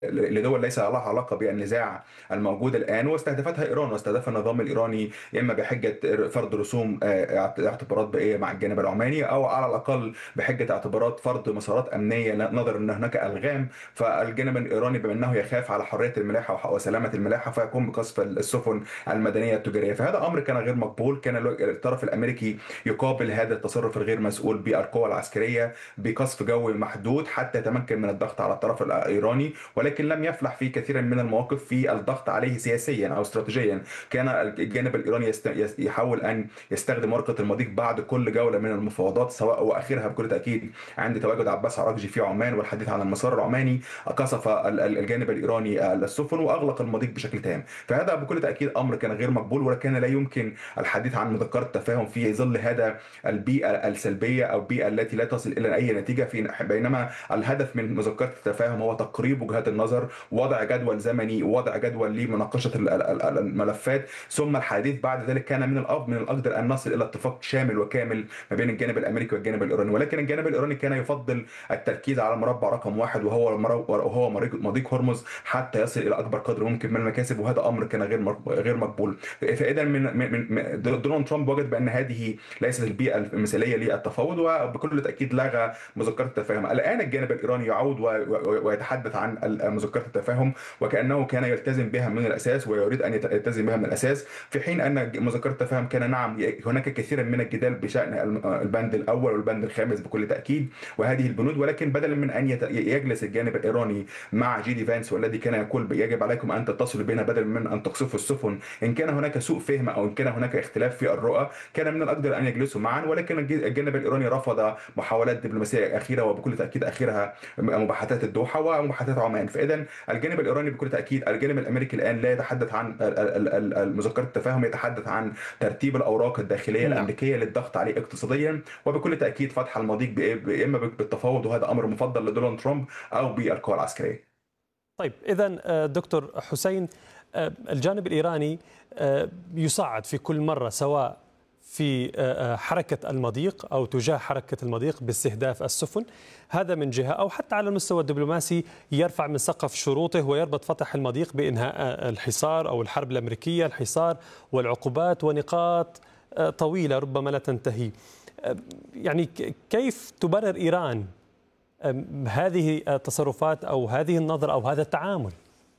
لدول ليس لها علاقه بالنزاع الموجود الان، واستهدفتها ايران واستهدف النظام الايراني اما بحجه فرض رسوم اعتبارات بيئيه مع الجانب العماني، او على الاقل بحجه اعتبارات فرض مسارات امنيه نظرا ان هناك الغام. فالجانب الايراني بما انه يخاف على حريه الملاحه وسلامه الملاحه فيقوم بقصف السفن المدنيه التجاريه. فهذا امر كان غير مقبول. كان الطرف الامريكي يقابل هذا التصرف الغير مسؤول بالقوى العسكريه بقصف جوي محدود حتى يتمكن من الضغط على الطرف الايراني، ولكن لم يفلح في كثير من المواقف في الضغط عليه سياسيا او استراتيجيا. كان الجانب الايراني يحاول ان يستخدم ورقه المضيق بعد كل جوله من المفاوضات، سواء واخرها بكل تاكيد عند تواجد عباس عراقجي في عمان والحديث عن المسار العماني، قصف الجانب الايراني السفن واغلق المضيق بشكل تام. فهذا بكل تاكيد امر كان غير مقبول، وكان لا يمكن الحديث عن مذكره تفاهم في ظل هذا البيئه السلبيه او البيئه التي لا تصل الى اي نتيجه. بينما الهدف من مذكره التفاهم هو تقريب وجهات النظر، وضع جدول زمني، وضع جدول لمناقشه الملفات، ثم الحديث بعد ذلك. كان من الاقدر ان نصل الى اتفاق شامل وكامل ما بين الجانب الامريكي والجانب الايراني، ولكن الجانب الايراني كان يفضل التركيز على المربع رقم واحد، وهو مضيق هرمز، حتى يصل الى اكبر قدر ممكن من المكاسب، وهذا امر كان غير مقبول. فاذا دونالد ترامب وجد بان هذه ليست البيئه المثاليه للتفاوض، وبكل تاكيد لغى مذكره التفاهم. الان الجانب الايراني يعود ويتحدث عن مذكره التفاهم وكانه كان يلتزم بها من الاساس ويريد ان يلتزم بها من الاساس، في حين ان مذكره التفاهم كان نعم هناك كثير من الجدال بشان البند الاول والبند الخامس بكل تاكيد وهذه البنود. ولكن بدلا من ان يجلس الجانب الايراني مع جي دي فانس والذي كان يقول يجب عليكم ان تتصلوا بنا بدلا من ان تقصفوا السفن ان كان هناك سوء فهم او ان كان هناك اختلاف في الرؤى، كان من الاقدر ان يجلسوا معا. ولكن الجانب الايراني رفض محاولات دبلوماسيه اخيره، وبكل تاكيد اخرها مباحثات الدوحه ومباحثات عمان. فاذا الجانب الايراني بكل تاكيد، الجانب الامريكي الان لا يتحدث عن مذكره التفاهم، يتحدث عن ترتيب الاوراق الداخليه نعم. الامريكيه للضغط عليه اقتصاديا، وبكل تاكيد فتح المضيق اما بالتفاوض، وهذا امر مفضل لدونالد ترامب، او بالقوى العسكريه. طيب إذا دكتور حسين، الجانب الإيراني يصعد في كل مرة، سواء في حركة المضيق أو تجاه حركة المضيق باستهداف السفن، هذا من جهة، أو حتى على المستوى الدبلوماسي يرفع من سقف شروطه ويربط فتح المضيق بإنهاء الحصار أو الحرب الأمريكية، الحصار والعقوبات ونقاط طويلة ربما لا تنتهي. يعني كيف تبرر إيران هذه التصرفات أو هذه النظرة أو هذا التعامل؟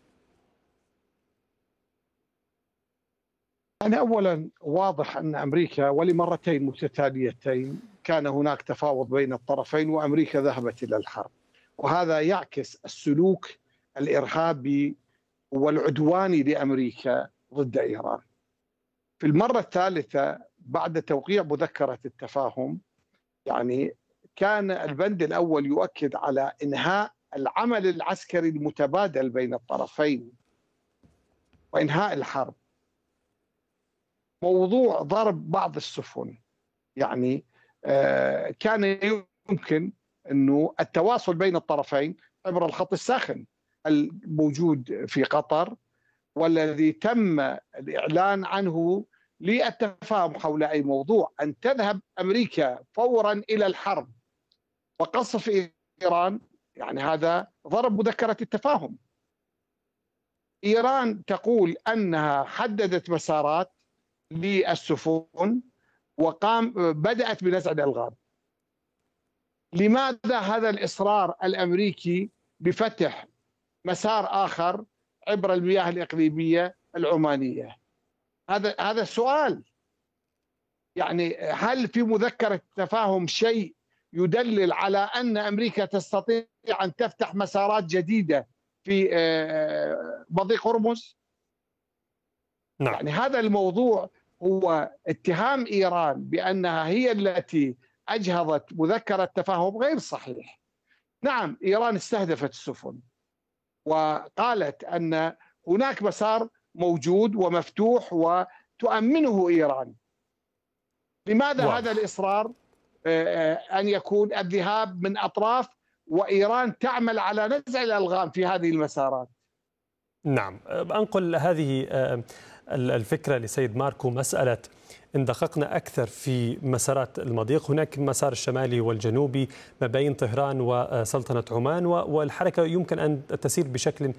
أنا أولا واضح أن أمريكا ولمرتين متتاليتين كان هناك تفاوض بين الطرفين وأمريكا ذهبت إلى الحرب، وهذا يعكس السلوك الإرهابي والعدواني لأمريكا ضد إيران. في المرة الثالثة بعد توقيع مذكرة التفاهم، يعني كان البند الأول يؤكد على إنهاء العمل العسكري المتبادل بين الطرفين وإنهاء الحرب. موضوع ضرب بعض السفن، يعني كان يمكن أنه التواصل بين الطرفين عبر الخط الساخن الموجود في قطر، والذي تم الإعلان عنه للتفاهم حول أي موضوع، أن تذهب أمريكا فورا إلى الحرب وقصف إيران. يعني هذا ضرب مذكرة التفاهم. إيران تقول أنها حددت مسارات للسفن بدأت بنزع الألغام. لماذا هذا الإصرار الأمريكي بفتح مسار آخر عبر المياه الإقليمية العمانية؟ هذا السؤال. يعني هل في مذكرة التفاهم شيء يدلل على أن أمريكا تستطيع أن تفتح مسارات جديدة في مضيق هرمز؟ نعم. يعني هذا الموضوع هو اتهام إيران بأنها هي التي أجهضت مذكرة تفاهم غير صحيح. نعم، إيران استهدفت السفن وقالت أن هناك مسار موجود ومفتوح وتؤمنه إيران. لماذا واضح. هذا الإصرار أن يكون الذهاب من أطراف وإيران تعمل على نزع الألغام في هذه المسارات؟ نعم، أنقل هذه الفكرة لسيد ماركو. مسألة إن دققنا أكثر في مسارات المضيق، هناك المسار الشمالي والجنوبي ما بين طهران وسلطنة عمان، والحركة يمكن أن تسير بشكل